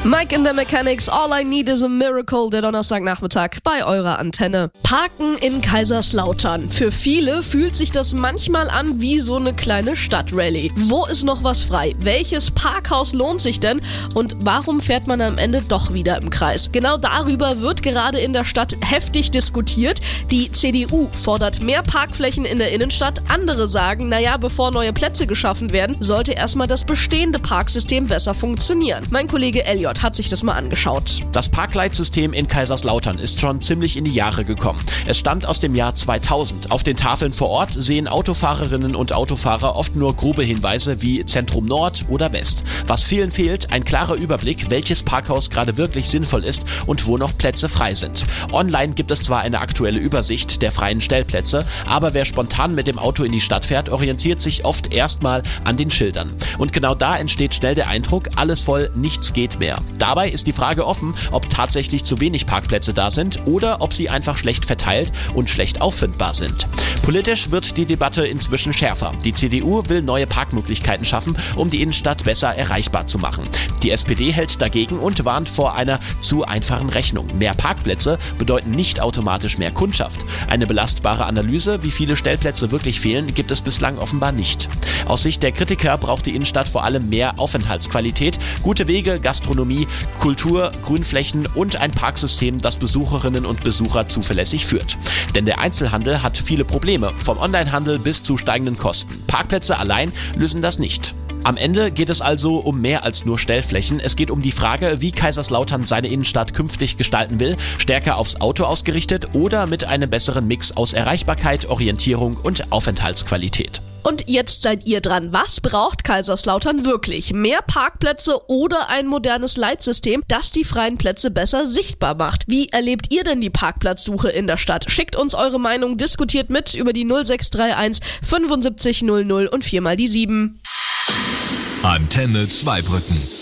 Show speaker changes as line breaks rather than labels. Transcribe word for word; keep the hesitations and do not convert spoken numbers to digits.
Mike in the Mechanics, All I Need is a Miracle, der Donnerstagnachmittag bei eurer Antenne. Parken in Kaiserslautern. Für viele fühlt sich das manchmal an wie so eine kleine Stadtrallye. Wo ist noch was frei? Welches Parkhaus lohnt sich denn? Und warum fährt man am Ende doch wieder im Kreis? Genau darüber wird gerade in der Stadt heftig diskutiert. Die C D U fordert mehr Parkflächen in der Innenstadt. Andere sagen, naja, bevor neue Plätze geschaffen werden, sollte erstmal das bestehende Parksystem besser funktionieren. Mein Kollege Elliot hat sich das mal angeschaut.
Das Parkleitsystem in Kaiserslautern ist schon ziemlich in die Jahre gekommen. Es stammt aus dem Jahr zweitausend. Auf den Tafeln vor Ort sehen Autofahrerinnen und Autofahrer oft nur grobe Hinweise wie Zentrum Nord oder West. Was vielen fehlt, ein klarer Überblick, welches Parkhaus gerade wirklich sinnvoll ist und wo noch Plätze frei sind. Online gibt es zwar eine aktuelle Übersicht der freien Stellplätze, aber wer spontan mit dem Auto in die Stadt fährt, orientiert sich oft erstmal an den Schildern. Und genau da entsteht schnell der Eindruck, alles voll, nichts geht mehr. Dabei ist die Frage offen, ob tatsächlich zu wenig Parkplätze da sind oder ob sie einfach schlecht verteilt und schlecht auffindbar sind. Politisch wird die Debatte inzwischen schärfer. Die C D U will neue Parkmöglichkeiten schaffen, um die Innenstadt besser erreichbar zu machen. Die S P D hält dagegen und warnt vor einer zu einfachen Rechnung. Mehr Parkplätze bedeuten nicht automatisch mehr Kundschaft. Eine belastbare Analyse, wie viele Stellplätze wirklich fehlen, gibt es bislang offenbar nicht. Aus Sicht der Kritiker braucht die Innenstadt vor allem mehr Aufenthaltsqualität, gute Wege, Gastronomie, Kultur, Grünflächen und ein Parksystem, das Besucherinnen und Besucher zuverlässig führt. Denn der Einzelhandel hat viele Probleme, vom Onlinehandel bis zu steigenden Kosten. Parkplätze allein lösen das nicht. Am Ende geht es also um mehr als nur Stellflächen. Es geht um die Frage, wie Kaiserslautern seine Innenstadt künftig gestalten will, stärker aufs Auto ausgerichtet oder mit einem besseren Mix aus Erreichbarkeit, Orientierung und Aufenthaltsqualität.
Und jetzt seid ihr dran. Was braucht Kaiserslautern wirklich? Mehr Parkplätze oder ein modernes Leitsystem, das die freien Plätze besser sichtbar macht? Wie erlebt ihr denn die Parkplatzsuche in der Stadt? Schickt uns eure Meinung, diskutiert mit über die null sechs drei eins fünfundsiebzig null null und viermal die sieben.
Antenne Zweibrücken.